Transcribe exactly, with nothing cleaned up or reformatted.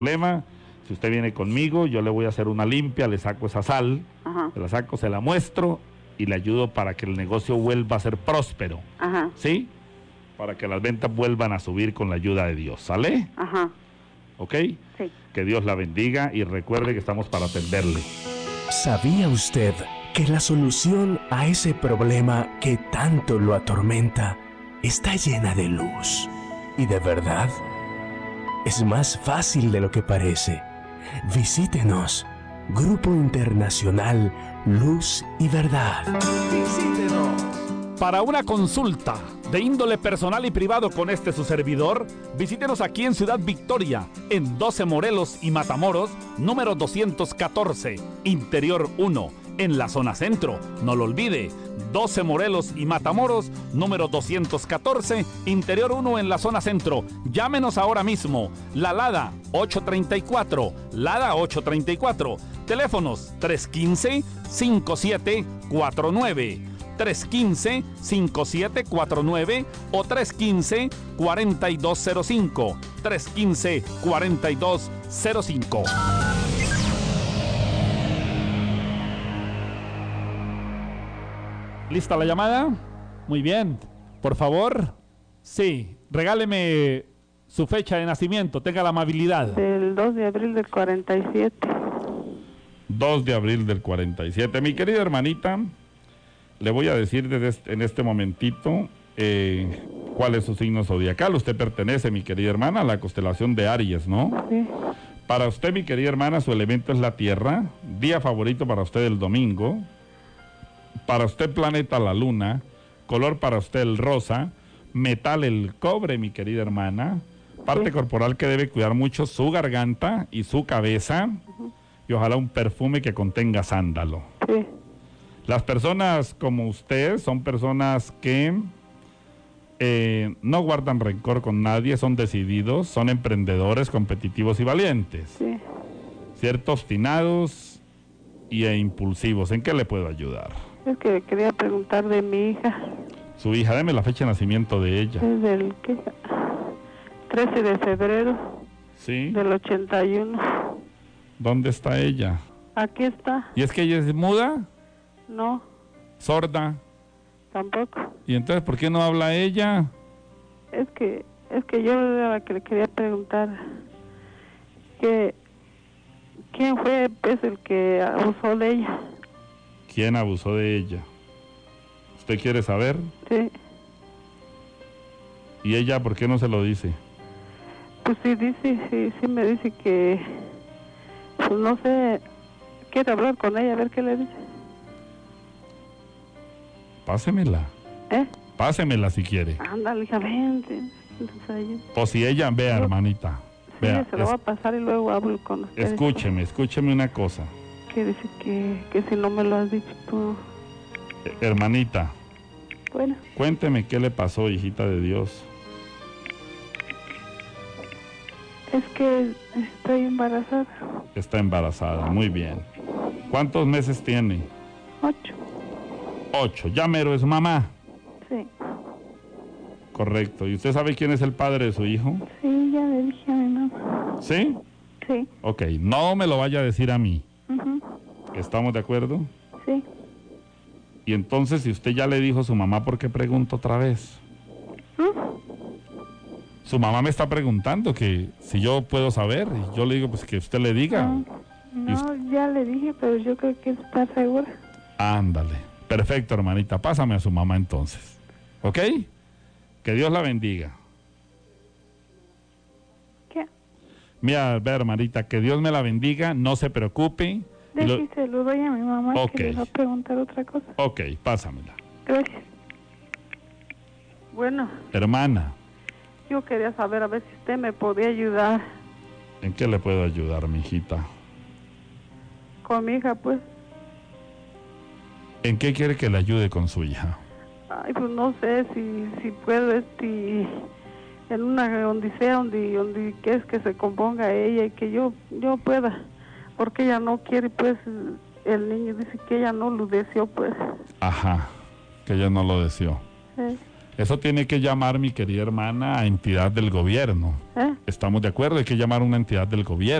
problema. Si usted viene conmigo, yo le voy a hacer una limpia, le saco esa sal, Ajá. se la saco, se la muestro y le ayudo para que el negocio vuelva a ser próspero. Ajá. ¿Sí? Para que las ventas vuelvan a subir con la ayuda de Dios. ¿Sale? Ajá. ¿Ok? Sí. Que Dios la bendiga y recuerde que estamos para atenderle. ¿Sabía usted que la solución a ese problema que tanto lo atormenta está llena de luz y de verdad? Es más fácil de lo que parece. Visítenos. Grupo Internacional Luz y Verdad. Visítenos. Para una consulta de índole personal y privado con este su servidor, visítenos aquí en Ciudad Victoria, en doce Morelos y Matamoros, número doscientos catorce, Interior uno, en la zona centro. No lo olvide, doce Morelos y Matamoros, número doscientos catorce, Interior uno en la zona centro. Llámenos ahora mismo. La Lada ocho treinta y cuatro, Lada ocho treinta y cuatro. Teléfonos tres uno cinco, cinco siete cuatro nueve. tres uno cinco, cinco siete cuatro nueve o tres uno cinco, cuatro dos cero cinco. tres uno cinco, cuatro dos cero cinco. ¿Lista la llamada? Muy bien. Por favor. Sí, regáleme su fecha de nacimiento, tenga la amabilidad. Del dos de abril del cuarenta y siete. dos de abril del cuarenta y siete. Mi querida hermanita, le voy a decir desde este, en este momentito eh, cuál es su signo zodiacal. Usted pertenece, mi querida hermana, a la constelación de Aries, ¿no? Sí. Para usted, mi querida hermana, su elemento es la tierra. Día favorito para usted el domingo. Para usted planeta la luna. Color para usted el rosa. Metal el cobre, mi querida hermana. Parte Sí. corporal que debe cuidar mucho su garganta y su cabeza. Uh-huh. Y ojalá un perfume que contenga sándalo. Sí. Las personas como usted son personas que eh, no guardan rencor con nadie, son decididos, son emprendedores, competitivos y valientes. Sí. Cierto, obstinados y e impulsivos. ¿En qué le puedo ayudar? Es que quería preguntar de mi hija. Su hija, deme la fecha de nacimiento de ella. Es del ¿qué? trece de febrero ¿Sí? del ochenta y uno. ¿Dónde está ella? Aquí está. ¿Y es que ella es muda? No, ¿Sorda? tampoco. ¿Y entonces por qué no habla ella? Es que es que yo era la que le quería preguntar que quién fue pues el que abusó de ella. ¿Quién abusó de ella? ¿Usted quiere saber? Sí. ¿Y ella por qué no se lo dice? Pues sí dice, sí, sí me dice que, pues no sé, quiere hablar con ella a ver qué le dice. Pásemela. ¿Eh? Pásemela si quiere. Ándale, hija, vente. O si ella, vea, hermanita. Sí, vea, se lo es, va a pasar y luego hablo con usted. Escúcheme, escúcheme una cosa. Que dice que, que si no me lo has dicho tú. Eh, hermanita. Bueno. Cuénteme qué le pasó, hijita de Dios. Es que estoy embarazada. Está embarazada, muy bien. ¿Cuántos meses tiene? Ocho. Ocho. Ya mero es mamá. Sí. Correcto. ¿Y usted sabe quién es el padre de su hijo? Sí, ya le dije a mi mamá. ¿Sí? Sí. Ok, no me lo vaya a decir a mí. Uh-huh. ¿Estamos de acuerdo? Sí. Y entonces, si usted ya le dijo a su mamá, ¿por qué pregunta otra vez? ¿Mm? Su mamá me está preguntando que si yo puedo saber, y yo le digo, pues que usted le diga. No, no usted... ya le dije, pero yo creo que está segura. Ándale. Perfecto, hermanita. Pásame a su mamá entonces. ¿Ok? Que Dios la bendiga. ¿Qué? Mira, ve, hermanita, que Dios me la bendiga, no se preocupe. Déjese, lo... lo doy a mi mamá, okay. Que le va a preguntar otra cosa. Ok, pásamela. Gracias. Bueno. Hermana. Yo quería saber a ver si usted me podía ayudar. ¿En qué le puedo ayudar, mi hijita? Con mi hija, pues. ¿En qué quiere que le ayude con su hija? Ay, pues no sé si, si puedo, este, en una odisea donde, donde que es que se componga ella y que yo, yo pueda, porque ella no quiere, pues, el niño dice que ella no lo deseó, pues. Ajá, que ella no lo deseó. ¿Eh? Eso tiene que llamar, mi querida hermana, a entidad del gobierno. ¿Eh? ¿Estamos de acuerdo? Hay que llamar a una entidad del gobierno.